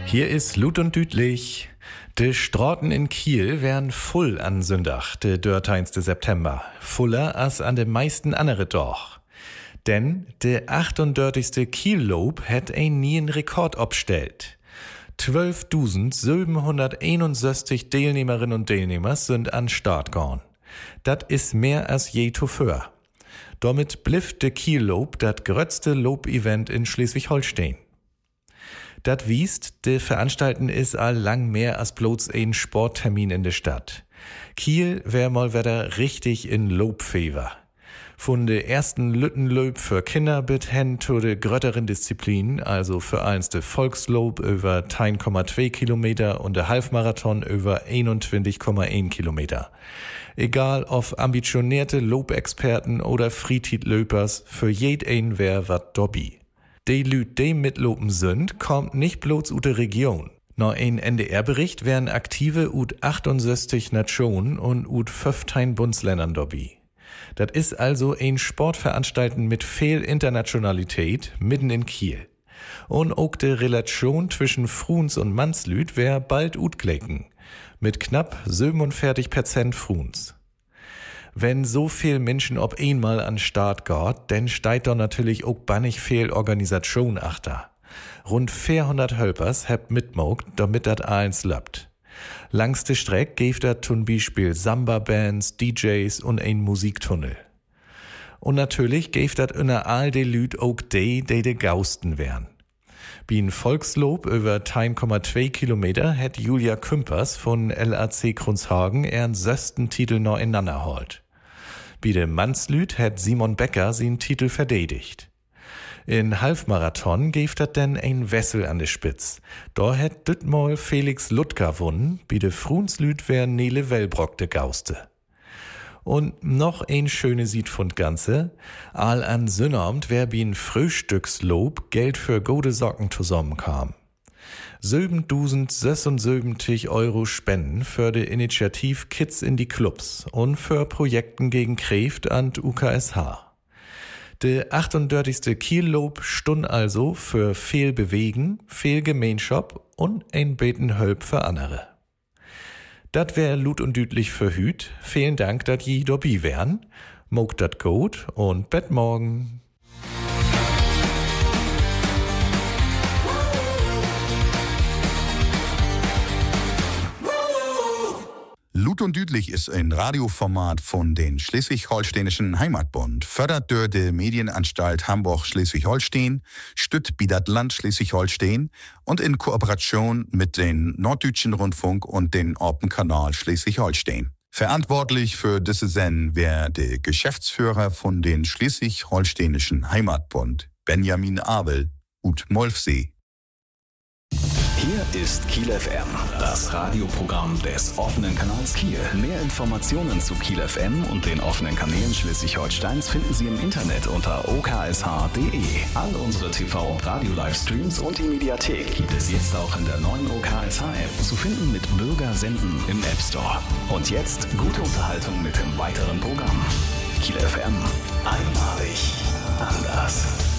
Hier ist Lut und Dütlich. De Straßen in Kiel wären voll an Sonntag, de 13. September. Fuller als an de meisten andere Doch. Denn de 38. Kiel-Lob hat ein nien Rekord obstellt. 12.761 Teilnehmerinnen und Teilnehmer sind an Start gegangen. Dat is mehr als je zuvor. Damit bliff de Kiel-Lob dat grötzte Lob-Event in Schleswig-Holstein. Dat wiest, de Veranstalten is all lang mehr als bloß ein Sporttermin in der Stadt. Kiel wär mal wieder richtig in Lobfever. Von de ersten Lüttenlöb für Kinder bis hin zu de grötteren Disziplinen, also für eins de Volkslob über 10,2 Kilometer und de Halbmarathon über 21,1 Kilometer. Egal ob ambitionierte Lobexperten oder Freetitlöpers, für jeden wär wat dobby. Die Lüt, die mitlopen sind, kommt nicht bloß ut der Region. Nach ein NDR-Bericht wären aktive ut 68 Nationen und ut 15 Bundesländern dobby. Das ist also ein Sportveranstalten mit viel Internationalität mitten in Kiel. Und auch die Relation zwischen Fruns und Mannslüt wär bald ut glecken. Mit knapp 47% Fruns. Wenn so viel Menschen ob einmal an Start geht, dann steigt da natürlich auch bannig viel Organisation achter. Rund 400 Helpers habt mitmogt, damit dat eins lappt. Langs de Streck geeft dat zum Beispiel Samba-Bands, DJs und ein Musiktunnel. Und natürlich geeft dat inner all de Lüt auch de Gausten wären. Wie ein Volkslob über 10,2 Kilometer hat Julia Kümpers von LAC Kronshagen ihren 6. Titel noch ineinander holt. Bei dem Mannslüt hat Simon Becker seinen Titel verteidigt. In Halbmarathon geft dat denn ein Wessel an de Spitz. Da hat dütmal Felix Ludger wunnen, bei de Frunslüt wär Nele Wellbrock de Gauste. Und noch ein schöne Sied von Ganze. All an Sünnamt wär bi ein Frühstückslob Geld für gute Socken zusammenkam. 7.076 € Spenden für die Initiativ Kids in die Clubs und für Projekten gegen Kräft an UKSH. Der 38. Kiel-Lob stund also für viel Bewegen, viel Gemeinschaft und ein beten Hölp für andere. Dat wär Lut und Dütlich für Hüt. Vielen Dank, dat je dobby wären. Mogt dat gut und bet morgen. Lut und Dütlich ist ein Radioformat von den Schleswig-Holsteinischen Heimatbund, fördert durch die Medienanstalt Hamburg-Schleswig-Holstein, stützt bi dat Land Schleswig-Holstein und in Kooperation mit den Norddeutschen Rundfunk und den Open Kanal Schleswig-Holstein. Verantwortlich für diese Sendung wär der Geschäftsführer von den Schleswig-Holsteinischen Heimatbund, Benjamin Abel, ut Molfsee. Hier ist Kiel FM, das Radioprogramm des offenen Kanals Kiel. Mehr Informationen zu Kiel FM und den offenen Kanälen Schleswig-Holsteins finden Sie im Internet unter oksh.de. All unsere TV- und Radio-Livestreams und die Mediathek gibt es jetzt auch in der neuen OKSH-App, zu finden mit Bürger senden im App Store. Und jetzt gute Unterhaltung mit dem weiteren Programm. Kiel FM, einmalig anders.